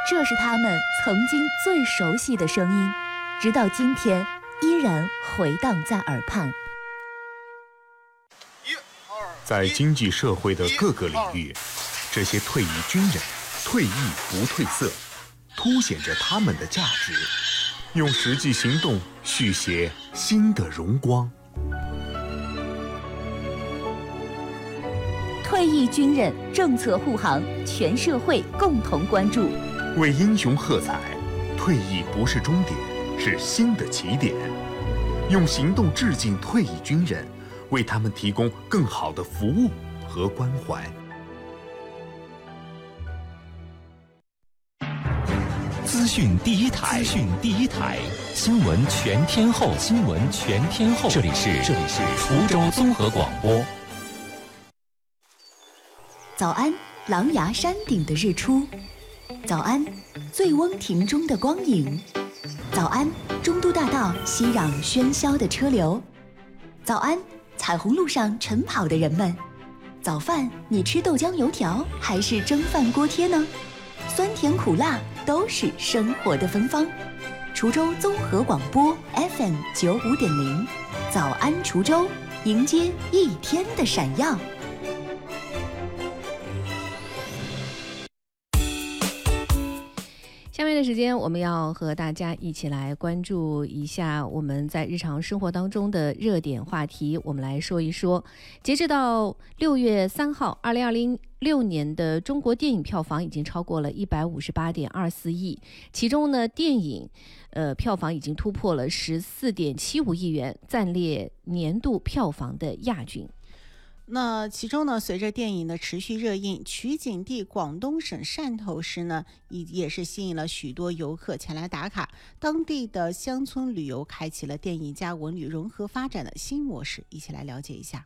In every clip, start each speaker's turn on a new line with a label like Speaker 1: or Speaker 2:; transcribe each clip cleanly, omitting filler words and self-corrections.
Speaker 1: 这是他们曾经最熟悉的声音，直到今天依然回荡在耳畔。
Speaker 2: 在经济社会的各个领域，这些退役军人退役不褪色，凸显着他们的价值，用实际行动续写新的荣光。
Speaker 1: 退役军人政策护航，全社会共同关注。
Speaker 2: 为英雄喝彩，退役不是终点，是新的起点。用行动致敬退役军人，为他们提供更好的服务和关怀。
Speaker 3: 资讯第一台，新闻全天候，这里是滁州综合广播。
Speaker 1: 早安，狼牙山顶的日出；早安，醉翁亭中的光影；早安，中都大道熙攘喧嚣的车流；早安，彩虹路上晨跑的人们。早饭你吃豆浆油条还是蒸饭锅贴呢？酸甜苦辣都是生活的芬芳。滁州综合广播 FM95.0，早安滁州，迎接一天的闪耀。
Speaker 4: 下面的时间，我们要和大家一起来关注一下我们在日常生活当中的热点话题。我们来说一说，截止到6月3号，2026年的中国电影票房已经超过了158.24亿，其中呢，电影票房已经突破了14.75亿元，暂列年度票房的亚军。
Speaker 5: 那其中呢，随着电影的持续热映，取景地广东省汕头市呢，也是吸引了许多游客前来打卡。当地的乡村旅游开启了电影加文旅融合发展的新模式，一起来了解一下。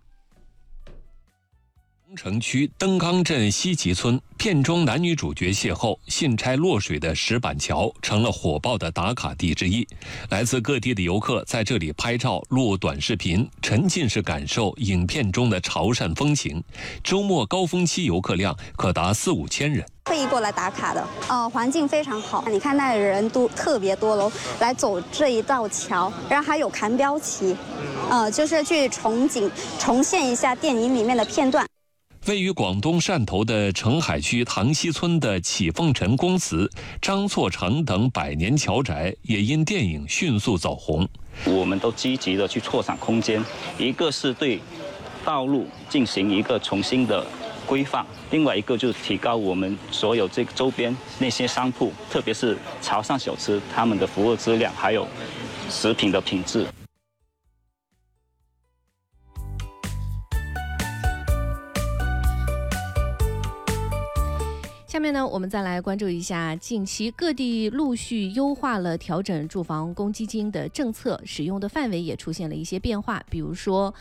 Speaker 3: 龙城区登冈镇西集村片中男女主角邂逅，信差落水的石板桥成了火爆的打卡地之一。来自各地的游客在这里拍照、录短视频，沉浸式感受影片中的潮汕风情。周末高峰期游客量可达4-5千人。
Speaker 6: 特意过来打卡的，环境非常好。你看那里人都特别多喽，来走这一道桥，然后还有扛标旗，就是去重现一下电影里面的片段。
Speaker 3: 位于广东汕头的澄海区塘溪村的启凤尘公祠、张错城等百年桥宅，也因电影迅速走红。
Speaker 7: 我们都积极的去扩展空间，一个是对道路进行一个重新的规范，另外一个就是提高我们所有这个周边那些商铺，特别是潮汕小吃，他们的服务质量还有食品的品质。
Speaker 4: 下面呢，我们再来关注一下，近期各地陆续优化了调整住房公积金的政策，使用的范围也出现了一些变化。比如说，